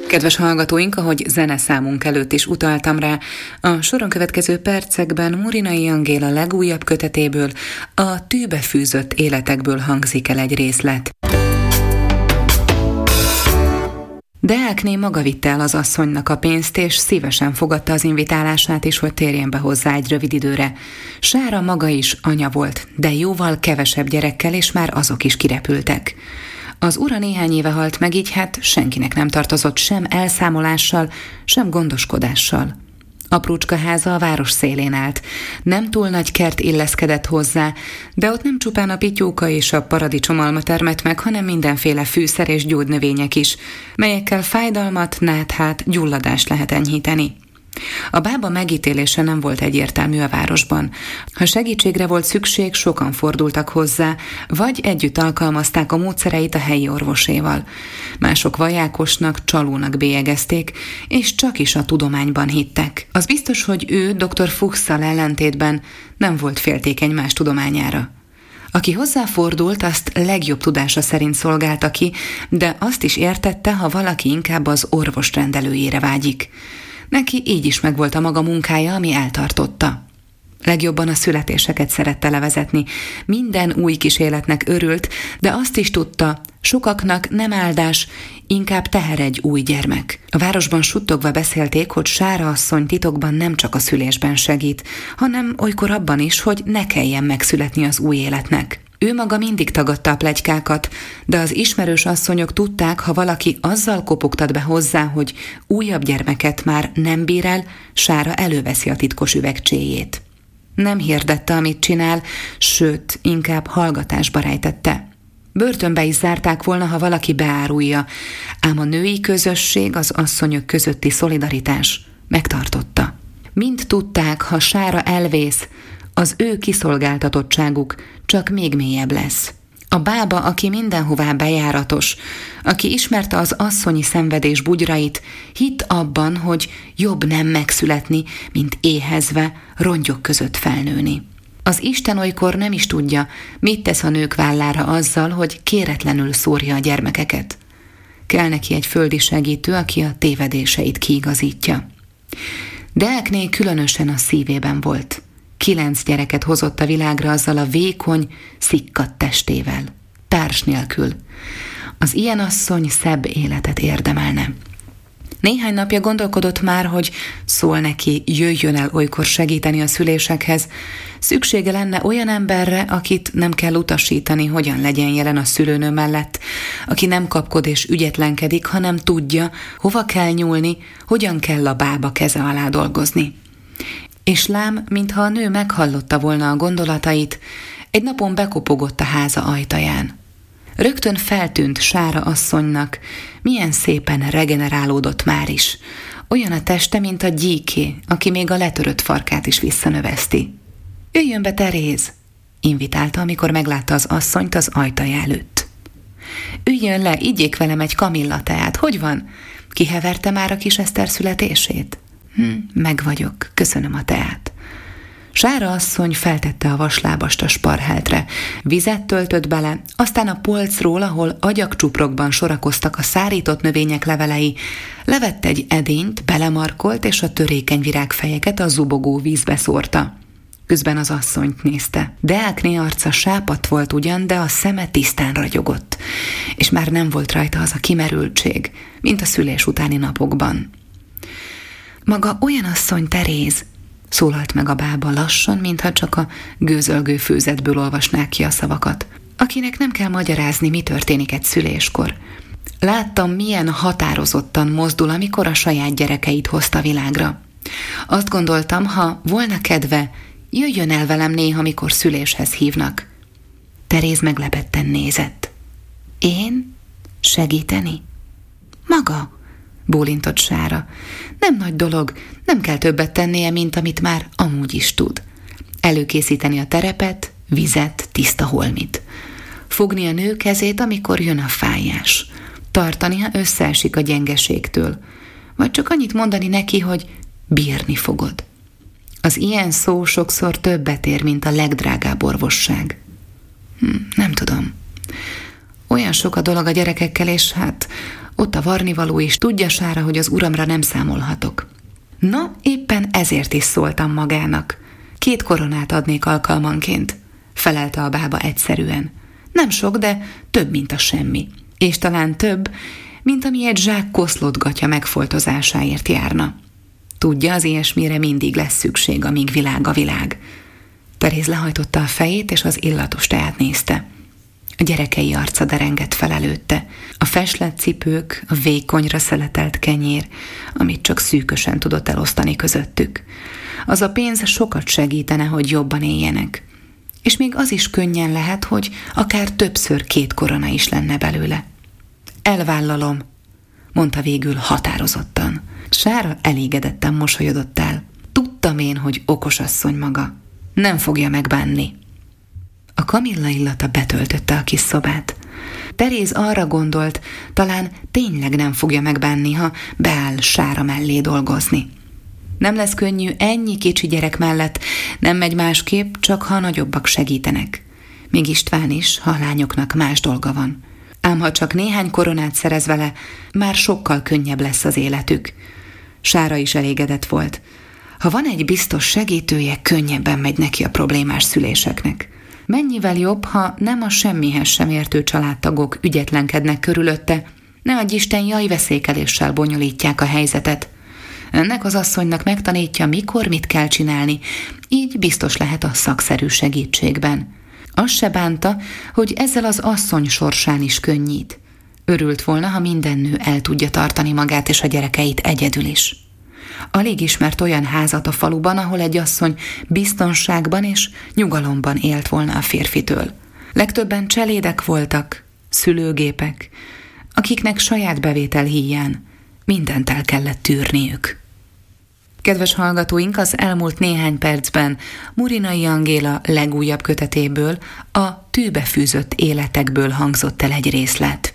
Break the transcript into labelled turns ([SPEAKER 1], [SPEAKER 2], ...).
[SPEAKER 1] Kedves hallgatóink, ahogy zeneszámunk előtt is utaltam rá, a soron következő percekben Murinai Angéla legújabb kötetéből, a Tűbe fűzött életekből hangzik el egy részlet. Deákné maga vitte el az asszonynak a pénzt, és szívesen fogadta az invitálását is, hogy térjen be hozzá egy rövid időre. Sára maga is anya volt, de jóval kevesebb gyerekkel, és már azok is kirepültek. Az ura néhány éve halt meg, így hát senkinek nem tartozott sem elszámolással, sem gondoskodással. Aprócska háza a város szélén állt. Nem túl nagy kert illeszkedett hozzá, de ott nem csupán a pityóka és a paradicsomalma termett meg, hanem mindenféle fűszer és gyógynövények is, melyekkel fájdalmat, náthát, gyulladást lehet enyhíteni. A bába megítélése nem volt egyértelmű a városban. Ha segítségre volt szükség, sokan fordultak hozzá, vagy együtt alkalmazták a módszereit a helyi orvoséval. Mások vajákosnak, csalónak bélyegezték, és csak is a tudományban hittek. Az biztos, hogy ő dr. Fuchsszal ellentétben nem volt féltékeny más tudományára. Aki hozzáfordult, azt legjobb tudása szerint szolgálta ki, de azt is értette, ha valaki inkább az orvos rendelőjére vágyik. Neki így is megvolt a maga munkája, ami eltartotta. Legjobban a születéseket szerette levezetni. Minden új kísérletnek örült, de azt is tudta, sokaknak nem áldás, inkább teher egy új gyermek. A városban suttogva beszélték, hogy Sára asszony titokban nem csak a szülésben segít, hanem olykor abban is, hogy ne kelljen megszületni az új életnek. Ő maga mindig tagadta a pletykákat, de az ismerős asszonyok tudták, ha valaki azzal kopogtat be hozzá, hogy újabb gyermeket már nem bír el, Sára előveszi a titkos üvegcséjét. Nem hirdette, amit csinál, sőt, inkább hallgatásba rejtette. Börtönbe is zárták volna, ha valaki beárulja, ám a női közösség, az asszonyok közötti szolidaritás megtartotta. Mind tudták, ha Sára elvész, az ő kiszolgáltatottságuk csak még mélyebb lesz. A bába, aki mindenhová bejáratos, aki ismerte az asszonyi szenvedés bugyrait, hitt abban, hogy jobb nem megszületni, mint éhezve, rongyok között felnőni. Az Isten olykor nem is tudja, mit tesz a nők vállára azzal, hogy kéretlenül szórja a gyermekeket. Kell neki egy földi segítő, aki a tévedéseit kiigazítja. Deákné különösen a szívében volt. 9 gyereket hozott a világra azzal a vékony, szikkadt testével. Társ nélkül. Az ilyen asszony szebb életet érdemelne. Néhány napja gondolkodott már, hogy szól neki, jöjjön el olykor segíteni a szülésekhez. Szüksége lenne olyan emberre, akit nem kell utasítani, hogyan legyen jelen a szülőnő mellett, aki nem kapkod és ügyetlenkedik, hanem tudja, hova kell nyúlni, hogyan kell a bába keze alá dolgozni. És lám, mintha a nő meghallotta volna a gondolatait, egy napon bekopogott a háza ajtaján. Rögtön feltűnt Sára asszonynak, milyen szépen regenerálódott már is. Olyan a teste, mint a gyíké, aki még a letörött farkát is visszanöveszti. Jöjjön be, Teréz! Invitálta, amikor meglátta az asszonyt az ajtaja előtt. Üljön le, igyék velem egy kamillateát, hogy van? Kiheverte már a kis Eszter születését? Meg vagyok, köszönöm a teát. Sára asszony feltette a vaslábast a sparheltre, vizet töltött bele, aztán a polcról, ahol agyagcsuprokban sorakoztak a szárított növények levelei, levett egy edényt, belemarkolt, és a törékeny virágfejeket a zubogó vízbe szórta. Közben az asszonyt nézte. Deákné arca sápadt volt ugyan, de a szeme tisztán ragyogott, és már nem volt rajta az a kimerültség, mint a szülés utáni napokban. Maga olyan asszony, Teréz, szólalt meg a bába lassan, mintha csak a gőzölgő főzetből olvasnák ki a szavakat, akinek nem kell magyarázni, mi történik egy szüléskor. Láttam, milyen határozottan mozdul, amikor a saját gyerekeit hozta világra. Azt gondoltam, ha volna kedve, jöjjön el velem néha, mikor szüléshez hívnak. Teréz meglepetten nézett. Én? Segíteni? Maga? Bólintott Sára. Nem nagy dolog, nem kell többet tennie, mint amit már amúgy is tud. Előkészíteni a terepet, vizet, tiszta holmit. Fogni a nő kezét, amikor jön a fájás. Tartani, ha összeesik a gyengeségtől. Vagy csak annyit mondani neki, hogy bírni fogod. Az ilyen szó sokszor többet ér, mint a legdrágább orvosság. Nem tudom. Olyan sok a dolog a gyerekekkel, és hát ott a varnivaló is, tudja Sára, hogy az uramra nem számolhatok. Na, éppen ezért is szóltam magának. 2 koronát adnék alkalmanként, felelte a bába egyszerűen. Nem sok, de több, mint a semmi. És talán több, mint ami egy zsák koszlotgatja megfoltozásáért járna. Tudja, az ilyesmire mindig lesz szükség, amíg világ a világ. Teréz lehajtotta a fejét, és az illatos teát nézte. A gyerekei arca derengett fel előtte. A feslett cipők, a vékonyra szeletelt kenyér, amit csak szűkösen tudott elosztani közöttük. Az a pénz sokat segítene, hogy jobban éljenek. És még az is könnyen lehet, hogy akár többször 2 korona is lenne belőle. Elvállalom, mondta végül határozottan. Sára elégedetten mosolyodott el. Tudtam én, hogy okos asszony maga. Nem fogja megbánni. A kamilla illata betöltötte a kis szobát. Teréz arra gondolt, talán tényleg nem fogja megbánni, ha beáll Sára mellé dolgozni. Nem lesz könnyű ennyi kicsi gyerek mellett, nem megy másképp, csak ha nagyobbak segítenek. Még István is, ha a lányoknak más dolga van. Ám ha csak néhány koronát szerez vele, már sokkal könnyebb lesz az életük. Sára is elégedett volt. Ha van egy biztos segítője, könnyebben megy neki a problémás szüléseknek. Mennyivel jobb, ha nem a semmihez sem értő családtagok ügyetlenkednek körülötte, ne adj Isten jajveszékeléssel bonyolítják a helyzetet. Ennek az asszonynak megtanítja, mikor mit kell csinálni, így biztos lehet a szakszerű segítségben. Az se bánta, hogy ezzel az asszony sorsán is könnyít. Örült volna, ha minden nő el tudja tartani magát és a gyerekeit egyedül is. Alig ismert olyan házat a faluban, ahol egy asszony biztonságban és nyugalomban élt volna a férfitől. Legtöbben cselédek voltak, szülőgépek, akiknek saját bevétel híján mindent el kellett tűrniük. Kedves hallgatóink, az elmúlt néhány percben Murinai Angéla legújabb kötetéből, a Tűbe fűzött életekből hangzott el egy részlet.